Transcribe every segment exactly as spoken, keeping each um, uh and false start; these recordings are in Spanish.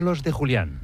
Los de Julián.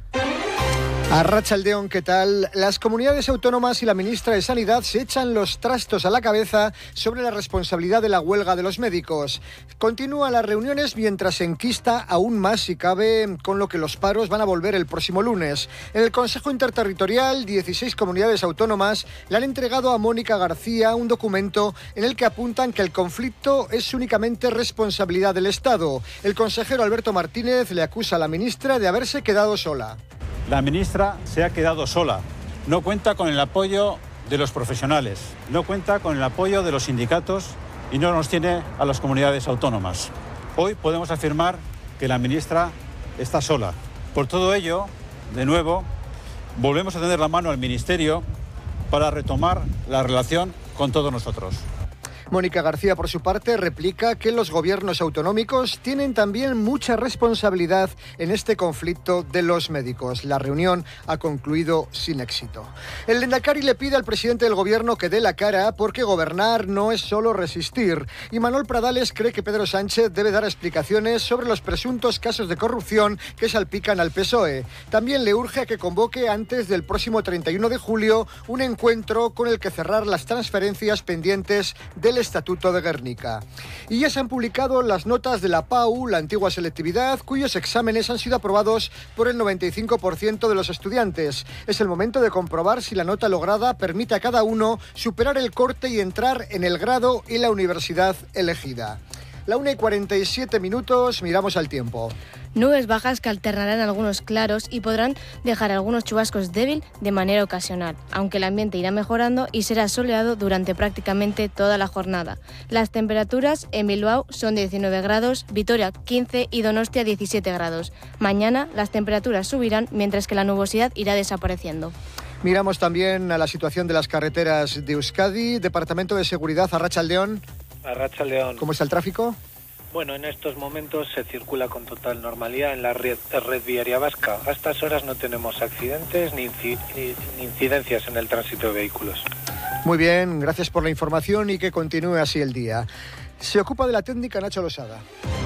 Arratsaldeon, ¿qué tal? Las comunidades autónomas y la ministra de Sanidad se echan los trastos a la cabeza sobre la responsabilidad de la huelga de los médicos. Continúan las reuniones mientras se enquista aún más, si cabe, con lo que los paros van a volver el próximo lunes. En el Consejo Interterritorial, dieciséis comunidades autónomas le han entregado a Mónica García un documento en el que apuntan que el conflicto es únicamente responsabilidad del Estado. El consejero Alberto Martínez le acusa a la ministra de haberse quedado sola. La ministra se ha quedado sola, no cuenta con el apoyo de los profesionales, no cuenta con el apoyo de los sindicatos y no nos tiene a las comunidades autónomas. Hoy podemos afirmar que la ministra está sola. Por todo ello, de nuevo, volvemos a tender la mano al Ministerio para retomar la relación con todos nosotros. Mónica García, por su parte, replica que los gobiernos autonómicos tienen también mucha responsabilidad en este conflicto de los médicos. La reunión ha concluido sin éxito. El Lehendakari le pide al presidente del gobierno que dé la cara porque gobernar no es solo resistir. Y Manuel Pradales cree que Pedro Sánchez debe dar explicaciones sobre los presuntos casos de corrupción que salpican al P S O E. También le urge a que convoque antes del próximo treinta y uno de julio un encuentro con el que cerrar las transferencias pendientes del Estatuto de Gernika. Y ya se han publicado las notas de la P A U, la antigua selectividad, cuyos exámenes han sido aprobados por el noventa y cinco por ciento de los estudiantes. Es el momento de comprobar si la nota lograda permite a cada uno superar el corte y entrar en el grado y la universidad elegida. La una y cuarenta y siete minutos, miramos al tiempo. Nubes bajas que alternarán algunos claros y podrán dejar algunos chubascos débil de manera ocasional, aunque el ambiente irá mejorando y será soleado durante prácticamente toda la jornada. Las temperaturas en Bilbao son diecinueve grados, Vitoria quince y Donostia diecisiete grados. Mañana las temperaturas subirán mientras que la nubosidad irá desapareciendo. Miramos también a la situación de las carreteras de Euskadi. Departamento de Seguridad, Arratsaldeon. Arratsaldeon. ¿Cómo está el tráfico? Bueno, en estos momentos se circula con total normalidad en la red, red viaria vasca. A estas horas no tenemos accidentes ni, inci, ni incidencias en el tránsito de vehículos. Muy bien, gracias por la información y que continúe así el día. Se ocupa de la técnica Nacho Losada.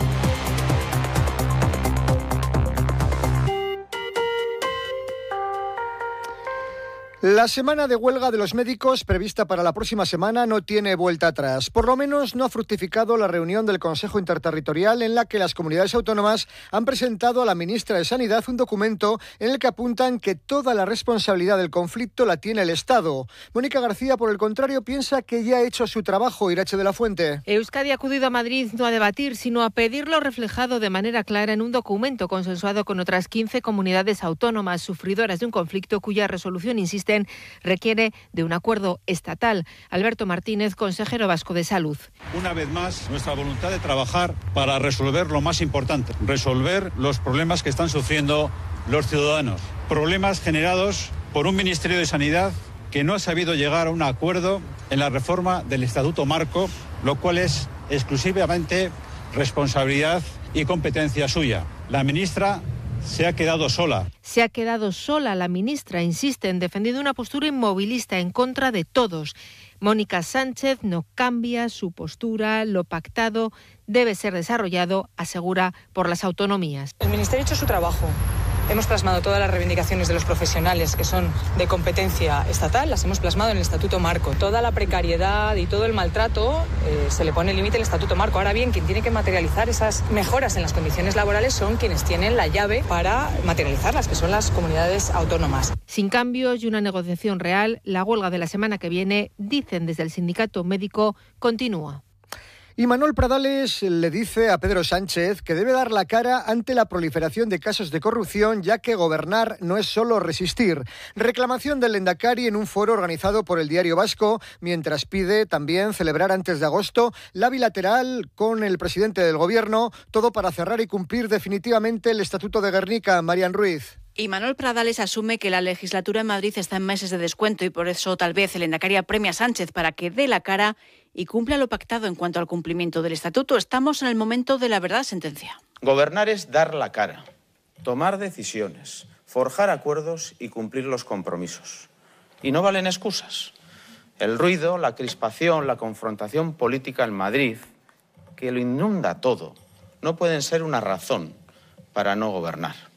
La semana de huelga de los médicos prevista para la próxima semana no tiene vuelta atrás. Por lo menos no ha fructificado la reunión del Consejo Interterritorial en la que las comunidades autónomas han presentado a la ministra de Sanidad un documento en el que apuntan que toda la responsabilidad del conflicto la tiene el Estado. Mónica García, por el contrario, piensa que ya ha hecho su trabajo. Irache de la Fuente. Euskadi ha acudido a Madrid no a debatir, sino a pedirlo reflejado de manera clara en un documento consensuado con otras quince comunidades autónomas sufridoras de un conflicto cuya resolución, insiste, requiere de un acuerdo estatal. Alberto Martínez, consejero vasco de Salud. Una vez más, nuestra voluntad de trabajar para resolver lo más importante, resolver los problemas que están sufriendo los ciudadanos. Problemas generados por un Ministerio de Sanidad que no ha sabido llegar a un acuerdo en la reforma del Estatuto Marco, lo cual es exclusivamente responsabilidad y competencia suya. La ministra se ha quedado sola. Se ha quedado sola la ministra, insiste en defendiendo una postura inmovilista en contra de todos. Mónica Sánchez no cambia su postura, lo pactado debe ser desarrollado, asegura, por las autonomías. El Ministerio ha hecho su trabajo. Hemos plasmado todas las reivindicaciones de los profesionales que son de competencia estatal, las hemos plasmado en el Estatuto Marco. Toda la precariedad y todo el maltrato eh, se le pone límite al Estatuto Marco. Ahora bien, quien tiene que materializar esas mejoras en las condiciones laborales son quienes tienen la llave para materializarlas, que son las comunidades autónomas. Sin cambios y una negociación real, la huelga de la semana que viene, dicen desde el sindicato médico, continúa. Y Manuel Pradales le dice a Pedro Sánchez que debe dar la cara ante la proliferación de casos de corrupción, ya que gobernar no es solo resistir. Reclamación del Lehendakari en un foro organizado por el Diario Vasco, mientras pide también celebrar antes de agosto la bilateral con el presidente del Gobierno, todo para cerrar y cumplir definitivamente el Estatuto de Gernika. Marian Ruiz. Y Manuel Pradales asume que la legislatura en Madrid está en meses de descuento y por eso tal vez el Lehendakari apremia a Sánchez para que dé la cara y cumpla lo pactado en cuanto al cumplimiento del Estatuto. Estamos en el momento de la verdad, sentencia. Gobernar es dar la cara, tomar decisiones, forjar acuerdos y cumplir los compromisos. Y no valen excusas. El ruido, la crispación, la confrontación política en Madrid, que lo inunda todo, no pueden ser una razón para no gobernar.